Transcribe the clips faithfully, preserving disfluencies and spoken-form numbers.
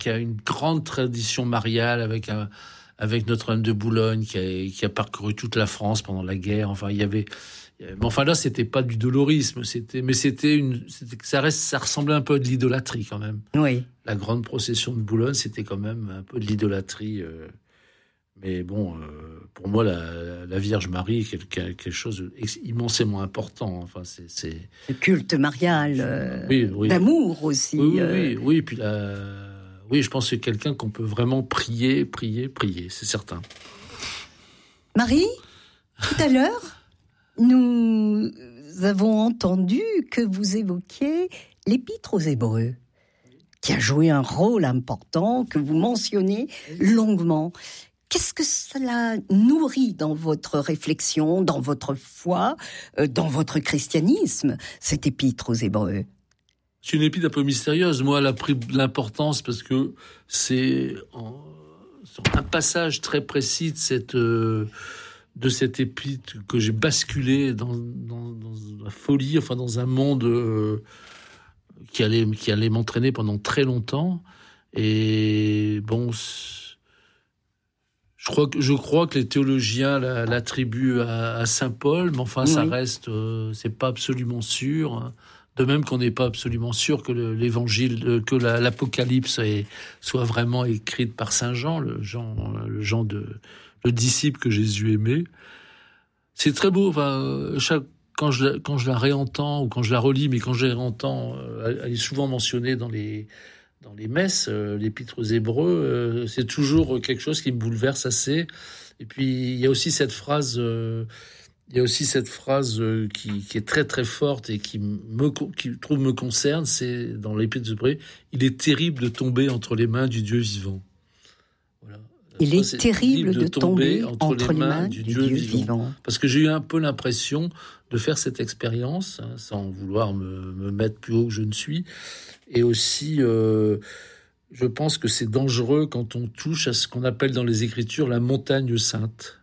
qui a une grande tradition mariale avec un, avec Notre-Dame de Boulogne, qui a, qui a parcouru toute la France pendant la guerre. Enfin, il y avait, mais enfin là, c'était pas du dolorisme, c'était, mais c'était une, c'était, ça reste, ça ressemblait un peu à de l'idolâtrie quand même. Oui. La grande procession de Boulogne, c'était quand même un peu de l'idolâtrie. Euh, mais bon, euh, pour moi, la, la Vierge Marie est quelque, quelque chose d'immensément important. Enfin, c'est, c'est... Le culte marial, euh, oui, oui. d'amour aussi. Oui, oui, euh... oui, oui. Et puis la, oui, je pense que c'est quelqu'un qu'on peut vraiment prier, prier, prier, c'est certain. Marie, tout à l'heure, nous avons entendu que vous évoquiez l'Épître aux Hébreux, qui a joué un rôle important, que vous mentionnez longuement. Qu'est-ce que cela nourrit dans votre réflexion, dans votre foi, euh, dans votre christianisme, cette Épître aux Hébreux ? C'est une épître un peu mystérieuse. Moi, elle a pris de l'importance parce que c'est un passage très précis de cette... Euh, de cette épître que j'ai basculé dans, dans, dans la folie, enfin dans un monde euh, qui allait, qui allait m'entraîner pendant très longtemps. Et bon, je crois que, je crois que les théologiens l'attribuent à, à saint Paul, mais enfin, oui. ça reste, euh, c'est pas absolument sûr. De même qu'on n'est pas absolument sûr que le, l'évangile, que la, l'Apocalypse est, soit vraiment écrite par saint Jean, le Jean, le Jean de, le disciple que Jésus aimait. C'est très beau. Enfin, chaque, quand je, quand je la réentends ou quand je la relis, mais quand je la réentends, elle est souvent mentionnée dans les, dans les messes, euh, l'Épître aux Hébreux. Euh, c'est toujours quelque chose qui me bouleverse assez. Et puis, il y a aussi cette phrase, euh, il y a aussi cette phrase euh, qui, qui est très très forte et qui me, qui, je trouve, me concerne. C'est dans l'Épître aux Hébreux. Il est terrible de tomber entre les mains du Dieu vivant. Voilà. Il est terrible de tomber entre, entre les mains, mains du, du Dieu, Dieu vivant. vivant. Parce que j'ai eu un peu l'impression de faire cette expérience, hein, sans vouloir me, me mettre plus haut que je ne suis. Et aussi, euh, je pense que c'est dangereux quand on touche à ce qu'on appelle dans les Écritures la montagne sainte.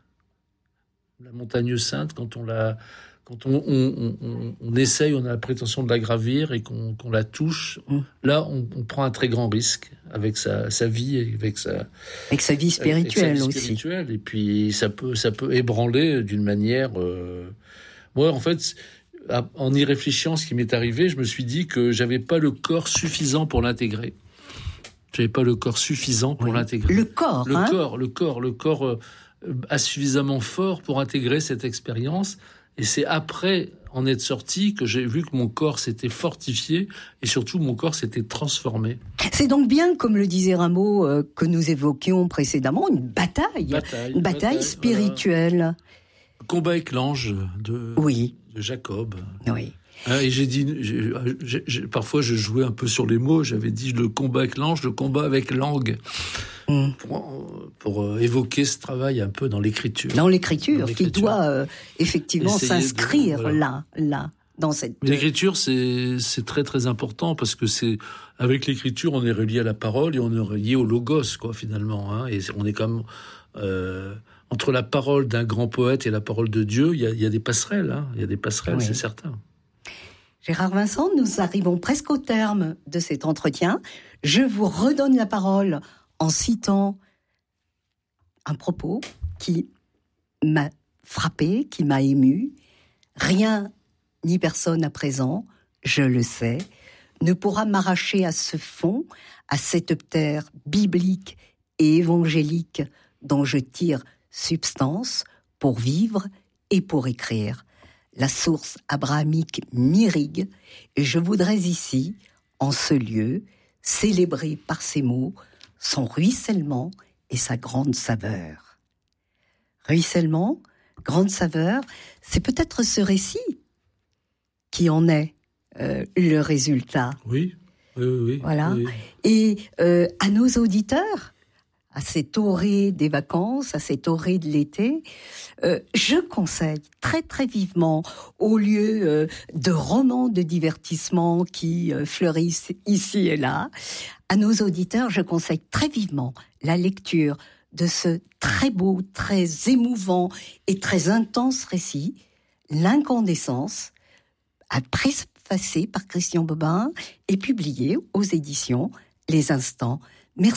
La montagne sainte, quand on la... Quand on, on, on, on essaye, on a la prétention de la gravir et qu'on, qu'on la touche, mmh. là, on, on prend un très grand risque avec sa, sa vie, et avec sa, avec sa vie spirituelle, avec sa vie aussi. Spirituelle. Et puis, ça peut, ça peut ébranler d'une manière... Euh... Moi, en fait, en y réfléchissant, ce qui m'est arrivé, je me suis dit que j'avais pas le corps suffisant pour l'intégrer. J'avais pas le corps suffisant pour oui. l'intégrer. Le corps, le hein corps, le corps, le corps euh, a suffisamment fort pour intégrer cette expérience. Et c'est après en être sorti que j'ai vu que mon corps s'était fortifié et surtout mon corps s'était transformé. C'est donc bien, comme le disait Rameau, euh, que nous évoquions précédemment, une bataille, bataille une bataille, bataille spirituelle. Voilà. Le combat avec l'ange de, oui. de Jacob. Oui. Hein, et j'ai dit, j'ai, j'ai, j'ai, parfois je jouais un peu sur les mots, j'avais dit le combat avec l'ange, le combat avec l'angue. Mmh. Pour, pour euh, évoquer ce travail un peu dans l'écriture. Dans l'écriture, dans l'écriture. Qui doit euh, effectivement Essayer s'inscrire de, voilà. là, là, dans cette... Mais l'écriture, c'est, c'est très très important parce que c'est, avec l'écriture, on est relié à la parole et on est relié au logos, quoi, finalement. Hein, et on est comme... Euh, entre la parole d'un grand poète et la parole de Dieu, il y a, il y a des passerelles, hein, il y a des passerelles, oui. c'est certain. Gérard Vincent, nous arrivons presque au terme de cet entretien. Je vous redonne la parole en citant un propos qui m'a frappé, qui m'a ému. Rien ni personne à présent, je le sais, ne pourra m'arracher à ce fond, à cette terre biblique et évangélique dont je tire substance pour vivre et pour écrire. La source abrahamique m'irrigue et je voudrais ici, en ce lieu, célébrer par ces mots son ruissellement et sa grande saveur. Ruissellement, grande saveur, c'est peut-être ce récit qui en est euh, le résultat. Oui, oui, oui. Voilà. Oui. Et euh, à nos auditeurs, à cette orée des vacances, à cette orée de l'été, euh, je conseille très très vivement, au lieu euh, de romans de divertissement qui euh, fleurissent ici et là, à nos auditeurs, je conseille très vivement la lecture de ce très beau, très émouvant et très intense récit, L'Incandescence, préfacé par Christian Bobin et publié aux éditions Les Instants